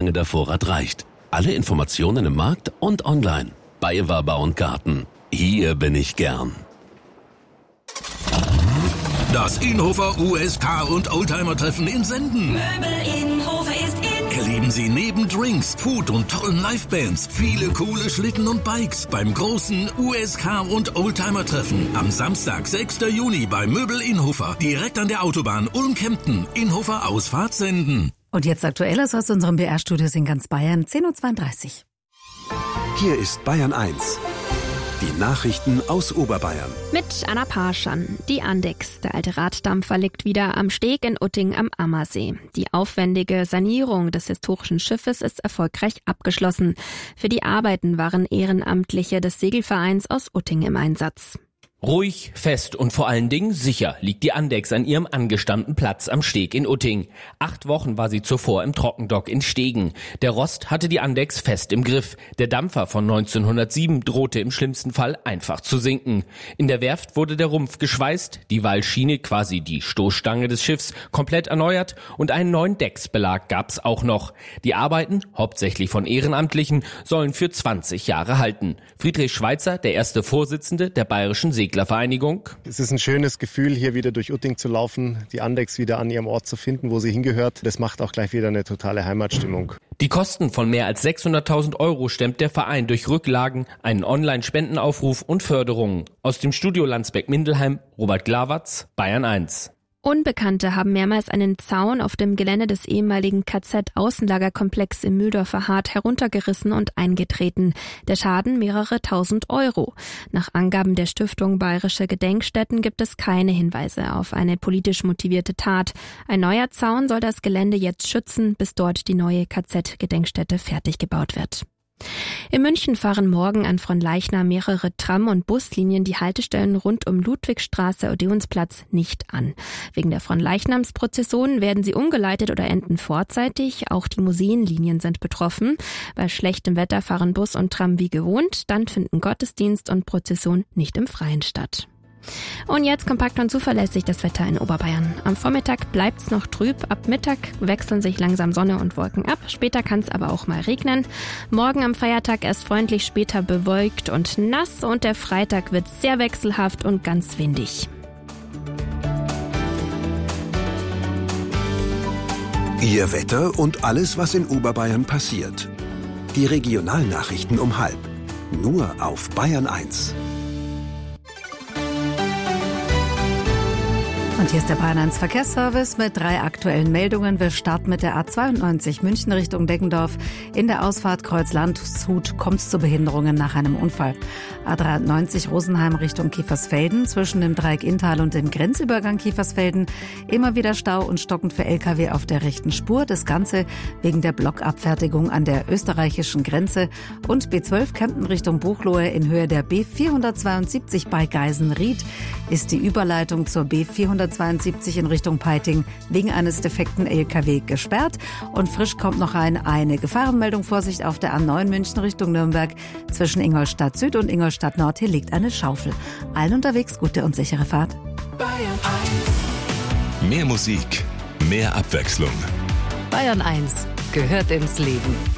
lange der Vorrat reicht. Alle Informationen im Markt und online. BayWa Bau & Garten. Hier bin ich gern. Das Inhofer USK und Oldtimer-Treffen in Senden. Möbel Inhofer ist in. Erleben Sie neben Drinks, Food und tollen Livebands viele coole Schlitten und Bikes beim großen USK und Oldtimer-Treffen am Samstag, 6. Juni bei Möbel Inhofer, direkt an der Autobahn Ulm-Kempten, Inhofer Ausfahrt Senden. Und jetzt Aktuelles aus unserem BR-Studios in ganz Bayern, 10.32 Uhr. Hier ist Bayern 1. Die Nachrichten aus Oberbayern. Mit Anna Parschan. Die Andex, der alte Raddampfer, liegt wieder am Steg in Utting am Ammersee. Die aufwendige Sanierung des historischen Schiffes ist erfolgreich abgeschlossen. Für die Arbeiten waren Ehrenamtliche des Segelvereins aus Utting im Einsatz. Ruhig, fest und vor allen Dingen sicher liegt die Andex an ihrem angestammten Platz am Steg in Utting. 8 Wochen war sie zuvor im Trockendock in Stegen. Der Rost hatte die Andex fest im Griff. Der Dampfer von 1907 drohte im schlimmsten Fall einfach zu sinken. In der Werft wurde der Rumpf geschweißt, die Walschiene, quasi die Stoßstange des Schiffs, komplett erneuert und einen neuen Decksbelag gab's auch noch. Die Arbeiten, hauptsächlich von Ehrenamtlichen, sollen für 20 Jahre halten. Friedrich Schweitzer, der erste Vorsitzende der Bayerischen Seglervereinigung. Es ist ein schönes Gefühl, hier wieder durch Utting zu laufen, die Andex wieder an ihrem Ort zu finden, wo sie hingehört. Das macht auch gleich wieder eine totale Heimatstimmung. Die Kosten von mehr als 600.000 € stemmt der Verein durch Rücklagen, einen Online-Spendenaufruf und Förderungen. Aus dem Studio Landsberg-Mindelheim, Robert Glawatz, Bayern 1. Unbekannte haben mehrmals einen Zaun auf dem Gelände des ehemaligen KZ-Außenlagerkomplex im Mühldorfer Hart heruntergerissen und eingetreten. Der Schaden mehrere tausend €. Nach Angaben der Stiftung Bayerische Gedenkstätten gibt es keine Hinweise auf eine politisch motivierte Tat. Ein neuer Zaun soll das Gelände jetzt schützen, bis dort die neue KZ-Gedenkstätte fertig gebaut wird. In München fahren morgen an Fronleichnam mehrere Tram- und Buslinien die Haltestellen rund um Ludwigstraße, Odeonsplatz nicht an. Wegen der Fronleichnamsprozession werden sie umgeleitet oder enden vorzeitig. Auch die Museenlinien sind betroffen. Bei schlechtem Wetter fahren Bus und Tram wie gewohnt. Dann finden Gottesdienst und Prozession nicht im Freien statt. Und jetzt kompakt und zuverlässig das Wetter in Oberbayern. Am Vormittag bleibt's noch trüb, ab Mittag wechseln sich langsam Sonne und Wolken ab, später kann's aber auch mal regnen. Morgen am Feiertag erst freundlich, später bewölkt und nass und der Freitag wird sehr wechselhaft und ganz windig. Ihr Wetter und alles, was in Oberbayern passiert. Die Regionalnachrichten um 12:30. Nur auf Bayern 1. Und hier ist der Bayern 1 Verkehrsservice mit 3 aktuellen Meldungen. Wir starten mit der A92 München Richtung Deggendorf. In der Ausfahrt Kreuz Landshut kommt es zu Behinderungen nach einem Unfall. A93 Rosenheim Richtung Kiefersfelden. Zwischen dem Dreieck Inntal und dem Grenzübergang Kiefersfelden immer wieder Stau und stockend für LKW auf der rechten Spur. Das Ganze wegen der Blockabfertigung an der österreichischen Grenze. Und B12 Kempten Richtung Buchloe in Höhe der B472 bei Geisenried ist die Überleitung zur B472 in Richtung Peiting wegen eines defekten LKW gesperrt. Und frisch kommt noch eine Gefahrenmeldung. Vorsicht auf der A9 München Richtung Nürnberg. Zwischen Ingolstadt Süd und Ingolstadt Nord hier liegt eine Schaufel. Allen unterwegs gute und sichere Fahrt. Bayern 1. Mehr Musik, mehr Abwechslung. Bayern 1 gehört ins Leben.